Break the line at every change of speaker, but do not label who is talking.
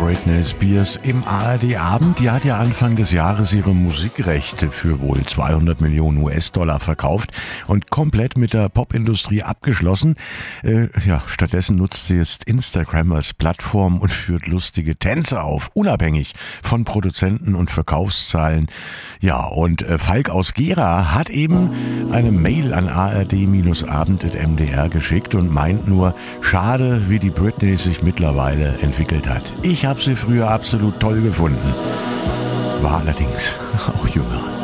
Britney Spears im ARD-Abend. Die hat ja Anfang des Jahres ihre Musikrechte für wohl 200 Millionen US-Dollar verkauft und komplett mit der Popindustrie abgeschlossen. Stattdessen nutzt sie jetzt Instagram als Plattform und führt lustige Tänze auf, unabhängig von Produzenten und Verkaufszahlen. Ja, und Falk aus Gera hat eben eine Mail an ard-abend.mdr geschickt und meint nur, schade, wie die Britney sich mittlerweile entwickelt hat. Ich habe sie früher absolut toll gefunden. War allerdings auch jünger.